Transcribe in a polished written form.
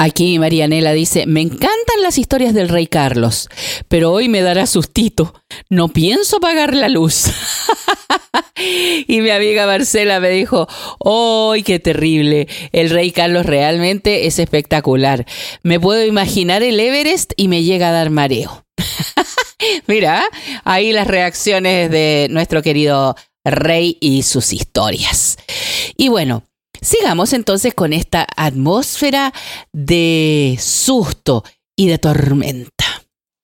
Aquí Marianela dice, me encantan las historias del rey Carlos, pero hoy me dará sustito. No pienso pagar la luz. Y mi amiga Marcela me dijo, ¡ay, qué terrible! El rey Carlos realmente es espectacular. Me puedo imaginar el Everest y me llega a dar mareo. Mira, ahí las reacciones de nuestro querido rey y sus historias. Y bueno, sigamos entonces con esta atmósfera de susto y de tormenta.